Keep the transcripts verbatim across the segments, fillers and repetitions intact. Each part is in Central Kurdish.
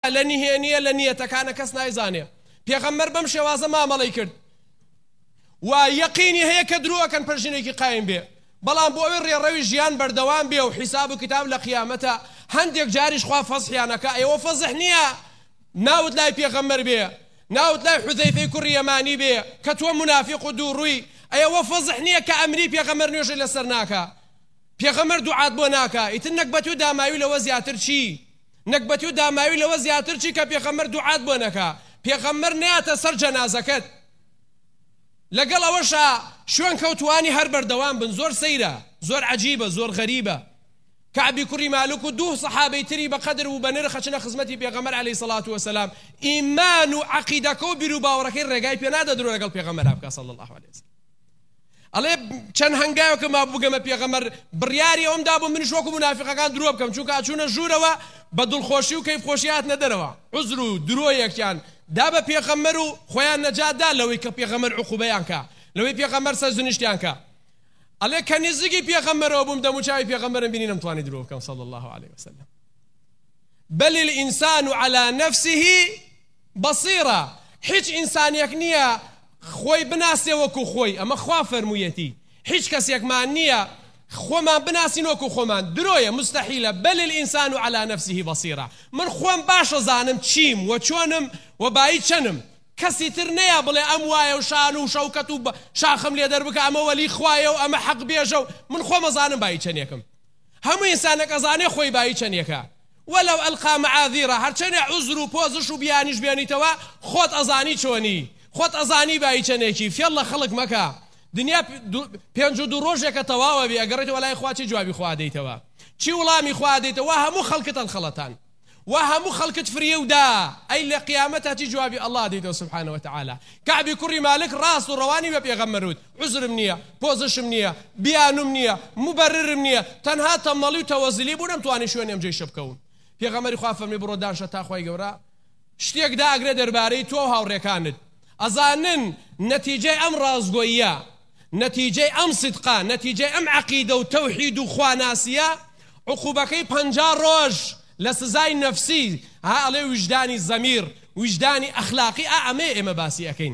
لە نهێنیە لە نیەتەکانە کەس نایزانێ پێغەمبەر بەم شێوازە مامەڵەی کرد و یەقینی هەیە کە دروەکەن پەرژینێکی قایم بێ بەڵام بۆ ئەوەی ڕێڕەوی ژیان بەردەوام بێ و حیساب و کتاب لە قیامەتە هەندێک جاریش خوا فەزحیانەکە ئێوە فەزح نییە ناوت لای پێغەمبەر بێ ناوت لای حوزەیفەی کوڕی یەمانی بێ کە تۆ منافق و دووڕووی ئەوە فەزح نییە کە ئەمری پێغەمبەر نوێژی لەسەر ناکە پێغەمبەر دوعات بۆ ناکە ئیتر نەکبەتی و داماوی لەوە زیاتر چی نەکبەتی و داماوی لەوە زیاتر چی کە پێغەمبەر دوعات بۆ نەکە پێغەمبەر نەیاتە سەر جەنازەکەت لەگەڵ ئەوەشە شوێن کەوتوانی هەر بەردەوام بن زۆر سەیرە زۆر عەجیبە زۆر غەریبە کعبی کوڕی مالوک و دوو سەحابەی تری بەقەدر و بەنرخ چنە خزمەتی پێغەمبەر عەلەیهی سەڵات وەسەلام ئیمان و عەقیدەکە و بیر و باوەڕەکەی ڕێگای پێ نادەدرۆ لەگەڵ پێغەمبەرا بکە صلی الله علیه وسلم ئەڵێ چەند هەنگاوێکە ما بووگەمە پێغەمبەر بڕیاری ئەومدا بوو منیش وەکو منافقەکان درۆ بکەم چونکە ئاچوونە ژوورەوە بە دڵخۆشی و کەیفخۆشی هاتنە دەرەوە عوزر و درۆیەکیان دا بە پێغەمبەر و خۆیان نەجاتدا لەوەی کە پێغەمبەر عوقوبەیان کە لەوەی پێغەمبەر سەرزنیشتیان کە ئەڵێ کە نزیکی پێغەمبەرەوە بووم دەموچاوی پێغەمبەرم بینی نەمتوانی درۆ بکەم صلی الله عليه وسلم بل الإنسان على نفسه بصيرة هیچ ئینسانێک نییە خۆی بناسێ وەکو خۆی ئەمە خوا فەرموویەتی هیچ کەسێکمان نییە خۆمان بناسین وەکو خۆمان درۆیە مستحیلە بل الإنسان على نفسه بصيرة من خۆم باشە زانم چیم و چۆنم و بایی چەنم کەسی تر نەیە بڵێ ئەم وایە و شان و شەوکەت و شاخم لێ دەربکە ئەمە وەلی خوایە و ئەمە حەق بێژە و من خۆمە زانم بایی چەندێکم هەموو ئینسانێک ئەزانێ خۆی بایی چەندێکە ولو ئەلقا مەعاذیرە هەرچەندێ عوزر و پۆزش و بیانیش بێنیتەوە خۆت ئەزانی چۆنی خۆت ئەزانی بایی چەندێکی فێڵ لە خەڵک مەکە دنیا پێنج و دوو ڕۆژێکە تەواوە بێ ئەگەڕێتەوە لای خوا چی جوابی خوا دەیتەوە چی وڵامی خوا دەیتەوە هەموو خەڵکت هەڵخەڵەتان وهمو خلقت فريودا أي لقيامتها تي جوابي الله ديدو سبحانه وتعالى كعبي كوري مالك راس رواني بيغمرود عذر منية بوزش منية بيان منية مبرر منية تنها تملي توزلي بونم تواني شوين يم جاي شبكون بيغمري خاف من برودان شتا خوي جورا شتيك دا اغري درباري تو هاوريكاند ازانن نتيجه ام رازغويا نتيجه ام صدقه نتيجه ام عقيده وتوحيد وخواناسيه عقوبكي پنجا روج لسزای نفسی ها علی وجدانی ضمیر وجدانی اخلاقی اعمه اما باسی اکین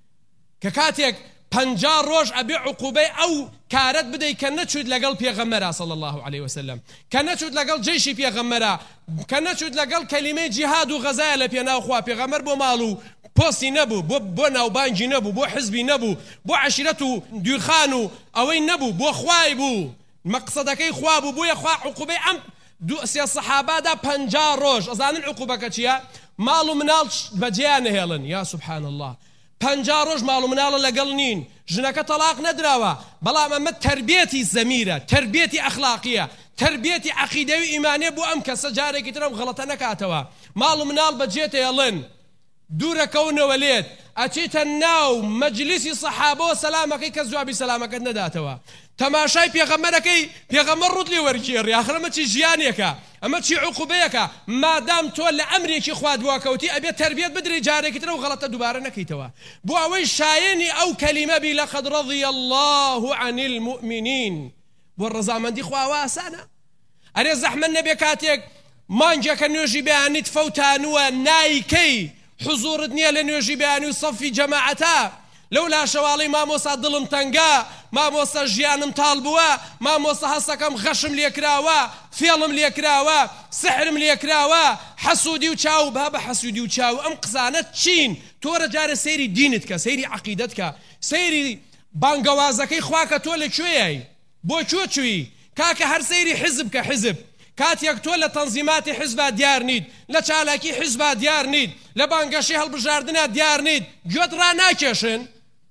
که کاتیک پنجا روش ابي عقوبه او كارت بدي كنتشود لقل بيغمرا صلى الله عليه وسلم كنتشود لقل جيشي بيغمرا كنتشود لقل كلمه جهاد وغزاله بينا اخوا بيغمر بو مالو بوسي نبو بو بو ناوبانجي نبو بو حزبي نبو بو عشيرته ديخانو اوين نبو بو اخواي بو مقصدك اخوا بو يا اخوا عقوبه ام دو سي الصحابه دا پنجا روش ازان العقوبه كتيا مالو منال بجيان هيلن يا سبحان الله پنجا روش مالو منال لقلنين جنك طلاق ندراوا بلا ما تربيتي زميره تربيتي اخلاقيه تربيتي عقيده وايمانيه بو ام كسجاره كترم غلطه نكاتوا مالو منال بجيت يلن دور كون وليد اتيت الناو مجلسي صحابه وسلامك كزوا بسلامك نداتوا تماشای پیغمبرکی پیغمبر رود لی ورکیری آخر ما چی جیانیکا اما چی عقوبیکا مادام تو لامری کی خواد بوا کوتی ابي تربیت بدری جاری کی ترو غلطه دوباره نکیتوا بو اوی شاینی او کلمه بی لقد رضي الله عن المؤمنين بو الرزامندی خوا واسانه اری زحمه النبي كاتيك مانجا كنوجي بياني تفوتانوا نايكي حضور دنيا لنوجي بياني صفي جماعتا لولا شوالي ما موسى ظلم تنقا ما موسى جيانم طالبوا ما موسى هسكم غشم ليكراوا فيلم ليكراوا سحرم ليكراوا حسودي وشاو بابا حسودي وشاو ام قزانه تشين تورا جار سيري دينتك سيري عقيدتك سيري بانغوازكي خواك تولي شوي بو شو شوي كاك هر سيري حزب كحزب كاتيك تولى تنظيمات حزب ديار نيد لا چالاكي حزب ديار نيد لا بانغشي هالبجاردنا ديار نيد جود را ناكشن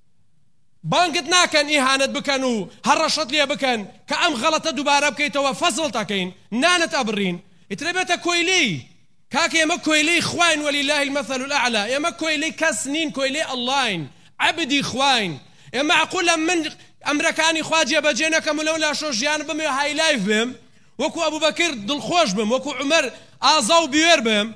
بانقت ناكن إهانت بكنو هرشت لي بكن كأم غلطة دوباره بكيتوا فصل تاكين نانت أبرين اتربيت كويلي كاك يا مكويلي خوين ولله المثل الأعلى يا مكويلي كسنين كويلي الله عبدي خوين يا معقول من أمريكاني خواجي بجينا كملولا شوجيان بم هاي لايف بم وكو أبو بكر دلخوش بم وكو عمر آزاو بيور بم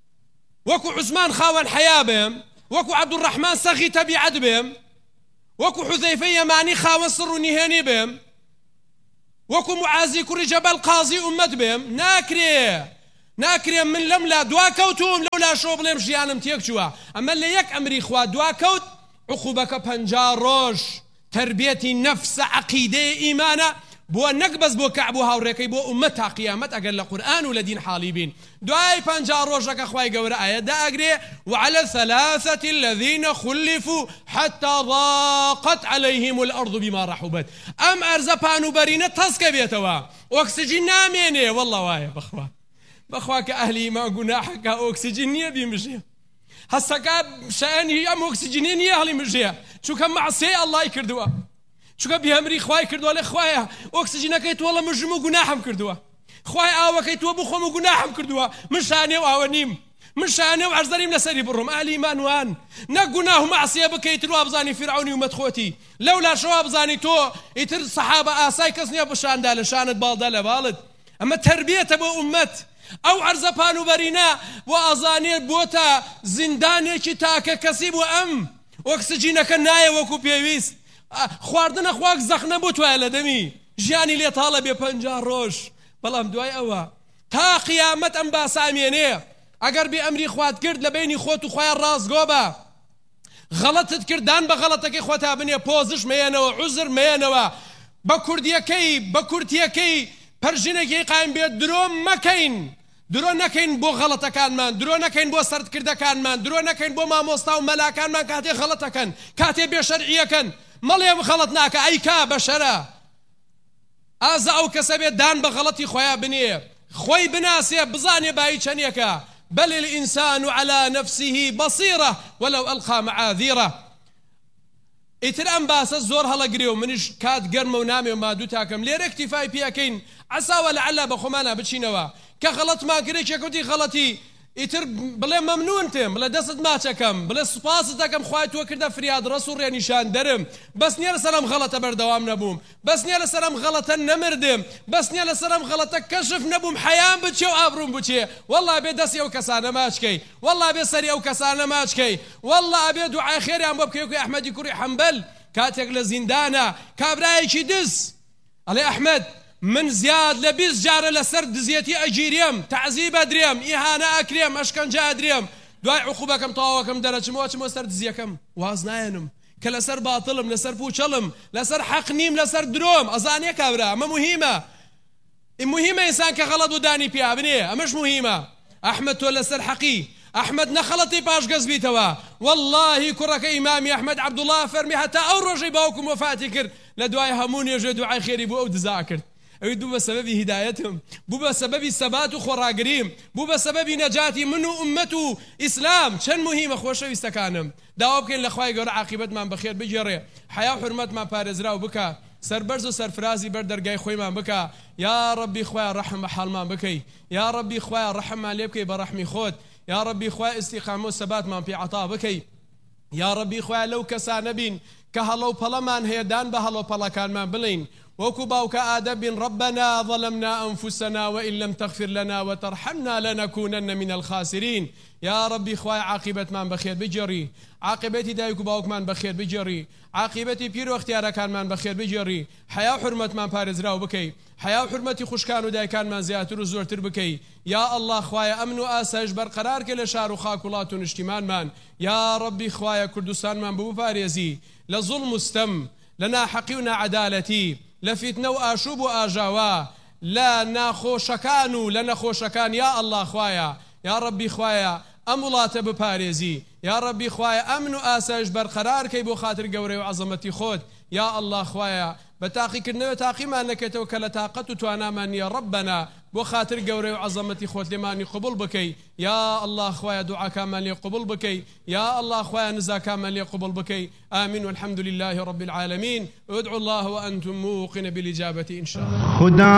وكو عثمان خاون حياة بم وكو عبد الرحمن سغي تبي عد بم وكو حذيفة يماني خاون سر نهاني بهم وكو معازي كوري جبل قاضي أمت بهم ناكري ناکرێم من لەم لا دوا کەوتوم لەو لا شۆ بڵێم ژیانم تێک چووە ئەمە لە یەک ئەمری خوا دوا کەوت عقوبەکە پەنجا ڕۆژ تربیەتی نەفسە عەقیدەیە ئیمانە بۆ نەک بەس بۆ کەعب و هاوڕێکەی بۆ ئومەت تا قیامەت ئەگەر لە قورئان و لە دین حاڵی بین دوای پەنجا ڕۆژەکە خوای گەورە ئاەتدا ئەگرێ وعلى الثلاثة الذين خلفوا حتى ضاقت عليهم الأرض بما رحبت ئەم ئەرزە پانوبەرینە تەسکە بێتەوە ئۆکسجین نامێنێ وەڵڵە وایە بەخوا بەخوا کە ئەهلی ئیمان گوناحەکە ئۆکسجین نییە بیمژێ هەستەکە شایانی ئەم ئۆکسجینێ نییە هەڵی مژێ چونکە مەعسیەی ئەڵڵای کردووە چونکە بێهەمری خوای کردووە لێ خوایە ئۆکسجینەکەی تۆ لە مژم و گوناحم کردووە خوای ئاوەکەی تۆ بخۆم و گوناحم کردووە من شانێ و ئاوە نیم من شانێ و عەرزەریم لەسەری بڕۆم ئالی ئیمان وان نەک گوناح و مەعسیە بکەیتر وا بزانی فیرعونی ومەت خۆتی لەولا شەوا بزانی تۆ ئیتر سەحابە ئاسای کەس نییە بشاندا لە شانت باڵدا لە باڵت ئەمە تەربیەتە بۆ ئومەت ئەو عەرزە پانوبەرینە بۆ ئازانێ بۆتە زیندانێکی تاکە کەسی بۆ ئەم ئۆکسجینەکە نایە وەکو پێویست خواردنە خواک زەخنە بۆ توایە لە دەمی ژیانی لێتاڵە بێ پەنجا ڕۆژ بەڵام دوای ئەوە تا قیامەت ئەم باسامێنێ ئەگەر بێ ئەمری خوات کرد لە بینی خۆت و خوایان ڕاستگۆ بە غەڵەتت کردان بە غەڵەتەکەی خۆتا بنێ پۆزش مێنەوە عوزر مێنەوە بە کوردیەکەی بە کورتیەکەی پەرژینێکی قایم بێت درۆ مەکەین درۆ نەکەین بۆ غەڵەتەکانمان درۆ نەکەین بۆ سەردکردەکانمان درۆ نەکەین بۆ مامۆستا و مەلاکانمان کاتێ غەڵەتەکەن کاتێ بێشەرعیەکەن مەڵێ غەڵەت ناکە ئەیکا بەشەرە ئازا ئەو کەسە بێت دان بە غەڵەتی خۆیان بنێ خۆی بناسێ بزانێ بای چەندێکە بل الإنسان على نفسه بصيرة ولو ألقى معاذيره ئیتر ئەم باسە زۆر هەڵەگرێ و منیش کات گەرمە و نامێ و مادوو تاکەم لێرە اکتیفای پێکەین عەساوە لەعەلا بە خۆمانە بچینەوە کە غەڵەتمان کرێ کێکوتی غەڵەتی ئیتر بڵێ مەمنوونتم بڵێ دەست ماچەکەم بڵێ سوپاست دەکەم خوای تۆ کردە فریاد ڕەس و ڕێنیشان دەرم بەس نییە لەسەرم غەڵەتە بەردەوام نەبووم بەس نییە لەسەرم غەڵەتە نەمردم بەس نییە لەسەرم غەڵەتە کەشف نەبووم حەیام بچێ و ئابڕووم بچێ وەڵڵا بێ دەستی ئەو کەسانە ماچکەی وەڵڵا بێ سەری ئەو کەسانە ماچکەی وەڵڵا بێ دوعای خێریان بۆ بکەی وەکوی ئەحمەدی کوڕی حەنبەل کاتێک لە زیندانە کابرایەکی دز ئەڵێ ئەحمەد من زیاد لە بیست جارە لەسەر دزیەتی ئەگیرێم تەعزیب ئەدرێم ئیهانە ئەکرێم ئەشکەنجە ئەدرێم دوای عقوبەکەم تەواوەکەم دەرەچمەوە چمەوە سەر دزیەکەم واز نایەنم کە لەسەر باتڵم لەسەر پوچەڵم لەسەر حەق نیم لەسەر درۆم ئەزانێ کابرا ئەمە مهمە مهمە ئینسان کە غەڵەت و دانی پیا بنێ ئەمەش مهمە ئەحمەد تۆ لەسەر حەقی ئەحمەد نەخەڵەتی پاش گەز بیتەوە واللهی کوڕەکە ئیمامی ئەحمەد عەبدوڵڵا فەرمی هەتا ئەو ڕۆژەی باوکم وەفاتی کرد لە دوای هەموو نوێژێ دوعای خێری بۆ ئەو دزا کرد ئەوی دوو بە سەبەبی هیدایەتم بوو بە سەبەبی سەبات و خۆڕاگریم بوو بە سەبەبی نەجاتی من و ئومەت و ئیسلام چەند مهمە خۆشەویستەکانم داوا بکەین لە خوای گەورە عاقیبەتمان بەخێر بگێڕێ حیا و حورمەتمان پارێزراو بکە سەربەرز و سەرفرازی بەر دەرگای خۆیمان بکە یا ڕەبی خوای ڕەحم بە حاڵمان بکەی یا ڕەبی خوای ڕەحممان لێ بکەی بە ڕەحمی خۆت یا ڕەبی خوای ئیستیقامە و سەباتمان پێ عەتا بکەی یا ڕەبی خوای لەو کەسانە بین کە هەڵە و پەڵەمان هەیەدان بە هەڵە و پەڵەکانمان بڵین وكو باوك آدب ربنا ظلمنا أنفسنا وإن لم تغفر لنا وترحمنا لنكونن من الخاسرين يا ربي خواي عاقبة من بخير بجري عاقبتي دايكو باوك من بخير بجري عاقبتي بيرو اختيارا كان من بخير بجري حياة حرمة من بارز راو بكي حياة حرمتي خوش كانوا داي كان من زياتر وزورتر بكي يا الله خواي أمن وآساج برقرار كل شار وخاكولات ونشتمان من يا ربي خواي كردستان من بو باريزي لظلم مستم لنا حقينا عدالتي لفتنة وآشوب وآجاوا لا ناخوشكان لنخوشكان يا الله خوايا يا ربي خوايا أمولات بباريزي يا ربي خوايا أمن آساج برقرار كي بو خاطر قوري وعظمتي خود يا الله خوايا بتاقي كرنا وتاقي ما أنك توكل طاقت توانا من يا ربنا بو خاطر قوري وعظمتي خود لماني قبول بكي يا الله خوايا دعاء كامل يقبل بكي يا الله خوايا نزا كامل يقبل بكي آمين والحمد لله رب العالمين ادعوا الله وأنتم موقن بالإجابة إن شاء الله.